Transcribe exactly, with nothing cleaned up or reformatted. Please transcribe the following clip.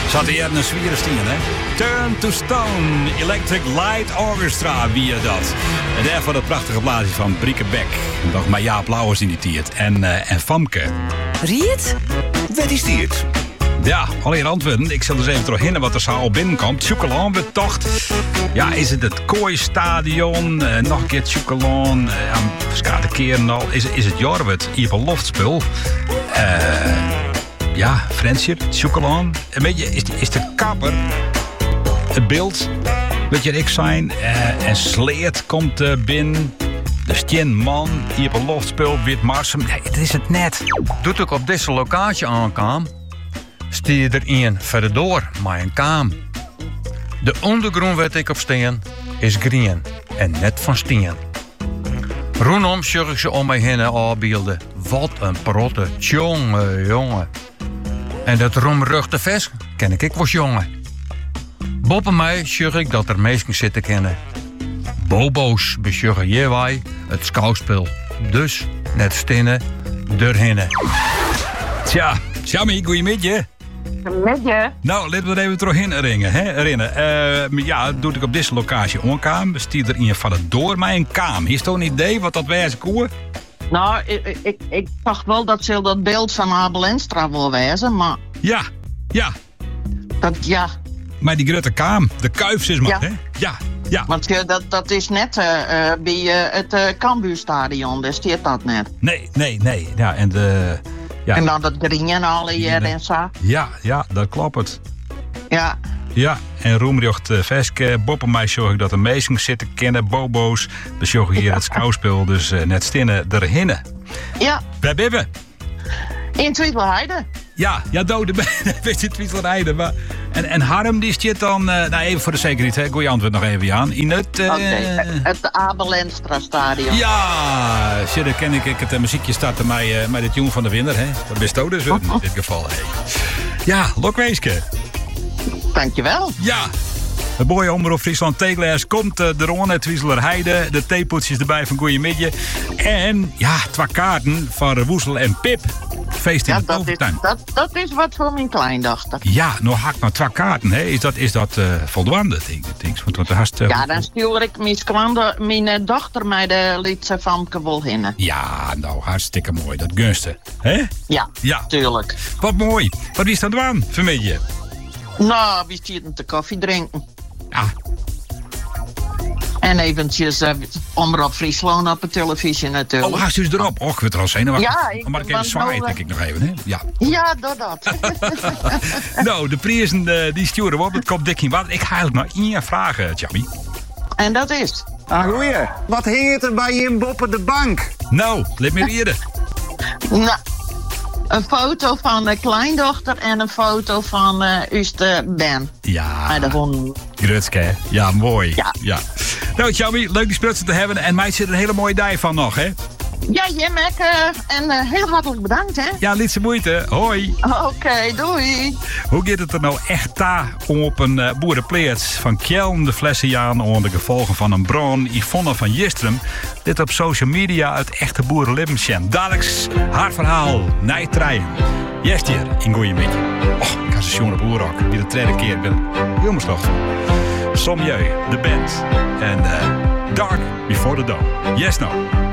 Zat eerder een zwieren stien, hè? Turn to Stone, Electric Light Orchestra, wie je dat. En daarvoor dat prachtige plaatje van Brieke Beck. Nog maar Jaap Lauwers in die tiert. En, uh, en Famke. Riet? Wat is dit? Ja, alleen antwoorden. Ik zal dus even terug heen wat er zo al binnenkomt. Chocolaan-tocht. Ja, is het het Kooistadion? Uh, nog een keer Chocolaan. Uh, ja, verschillende keren al. Is, is het Jorwet? Hier op loftspul. Uh, ja, Frensje, Chocolaan. Een beetje, is, is de kapper. Het beeld. Weet je, ik zijn. Uh, en Sleert komt uh, binnen. De Stjen Man, hier op loftspul. Wit Marsum. Nee, het is het net. Doet ik op deze locatie aankwam, stier je er een verder door, maar een kaam. De ondergrond waar ik op steen is green en net van steen. Rondom zag ik ze om mij heen afbeelden. Wat een protte, jongen, jongen. En dat romrugte vest ken ik was jongen. Boven mij zag ik dat er mensen zitten kennen. Bobo's besjuggen jewaai het schouwspel. Dus net stinnen, erhinnen. Tja, Sammy, goeiemiddag. Met je? Nou, laten we er even terug in ringen, hè? Herinneren. Uh, ja, doe ik op deze locatie onkaam. Stier er in van het door mij een kaam. Is toch een idee wat dat wijze koer? Nou, ik, ik, ik dacht wel dat ze dat beeld van Abel Enstra wil wijzen, maar... Ja, ja. Dat, ja. Maar die grote kaam, de kuifs is maar, Ja. hè? Ja, ja. Want uh, dat, dat is net uh, uh, bij uh, het uh, Cambuurstadion, daar staat dat net. Nee, nee, nee. Ja, en de... Ja. En dan dat green en alle hier en zo. Ja, ja, dat klopt het. Ja. Ja, en Roemjocht uh, Veske, Bob en mij zorg ik dat de meesten zitten kennen, bobo's. We zorgen hier het schouwspel, dus uh, net stinnen erhinnen. Ja. Waar ben we? In Tweedelheide. Ja, ja, dode weet je Tweedelheide. Maar... En, en Harm, die zit dan, uh, nou even voor de zekerheid, hè, goeie antwoord nog even aan. In het... Uh... Oké, okay. Het Abel Enstra stadion. Ja, shit, dan ken ik, ik het uh, muziekje starten met, uh, met het jongen van de winnaar, hè. Dat best ook dus in dit geval, hè. Ja, Lokweeske. Dankjewel. Ja. De mooie Omroep Friesland Tegelaars komt uh, de Ronne, Tweedelerheide. De theepoetsjes erbij van Goeiemidje. En ja, twee kaarten van Woezel en Pip. Feest in ja, de dat Tovertuin. Is, dat, dat is wat voor mijn kleindochter. Ja, nou hak maar twee kaarten. Hè. Is dat, is dat uh, voldoende, denk ik? Want hast, uh, ja, dan stuur ik mijn, klande, mijn dochter mij de liedse Famke wil hinnen. Ja, nou, hartstikke mooi. Dat gunste. Hè? Ja, ja, tuurlijk. Wat mooi. Wat is dat aan, vanmiddag? Nou, we zitten te koffie drinken. Ja. En eventjes uh, Omroep Friesland op de televisie natuurlijk. Oh, haast u erop. Och, ik weet er al zenuwachtig. Ja, ik maar ik even zwaaien, denk ik nog even, hè? Ja, ja door dat. nou, de prijzen uh, die sturen we op. Het komt dik in wat. Ik ga eigenlijk maar één vragen, Jamie. En dat is? Ah, goeie. Wat hing het er bij je in Boppen de bank? Nou, let me eerder. Nou, een foto van de kleindochter en een foto van uh, Uste Ben. Ja. Maar de hond. Grutske, ja, mooi. Ja. ja. Nou, Jamie, leuk die sprutsen te hebben. En mij zit er een hele mooie dij van nog, hè? Ja, Jim, ik, uh, en uh, heel hartelijk bedankt, hè? Ja, lietse moeite. Hoi. Oké, okay, doei. Hoe gaat het er nou echt daar op een uh, boerenpleert van Kjelm de Flessenjaan onder de gevolgen van een bron Yvonne van Jistrum? Dit op social media uit echte boerenlevensjen. Dadelijks haar verhaal, nijtreien. Jest hier in Goeiemidje. Och, ik ga ze jongen op oerok. Wie de tweede keer ben. Helemaal toch. Somjeu, de band. En uh, Dark Before the Dawn. Yes, no.